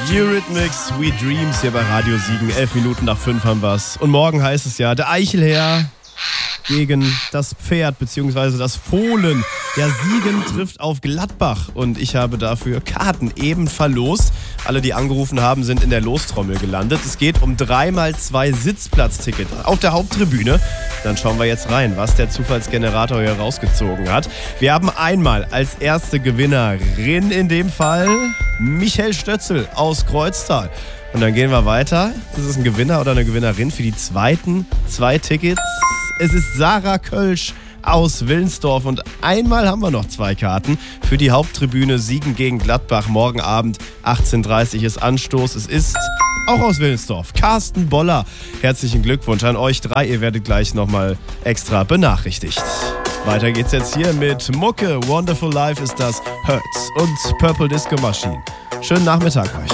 Eurythmics, Sweet Dreams hier bei Radio Siegen. 11 Minuten nach 5 haben wir's. Und morgen heißt es ja, der Eichelherr gegen das Pferd bzw. das Fohlen. Ja, Siegen trifft auf Gladbach und ich habe dafür Karten eben verlost. Alle, die angerufen haben, sind in der Lostrommel gelandet. Es geht um 3x2 Sitzplatzticket auf der Haupttribüne. Dann schauen wir jetzt rein, was der Zufallsgenerator hier rausgezogen hat. Wir haben einmal als erste Gewinnerin in dem Fall Michael Stötzel aus Kreuztal. Und dann gehen wir weiter. Das ist ein Gewinner oder eine Gewinnerin für die zweiten 2 Tickets. Es ist Sarah Kölsch aus Willensdorf und einmal haben wir noch 2 Karten für die Haupttribüne Siegen gegen Gladbach. Morgen Abend 18:30 Uhr ist Anstoß. Es ist auch aus Willensdorf Carsten Boller. Herzlichen Glückwunsch an euch 3. Ihr werdet gleich nochmal extra benachrichtigt. Weiter geht's jetzt hier mit Mucke. Wonderful Life ist das, Hurts und Purple Disco Machine. Schönen Nachmittag euch.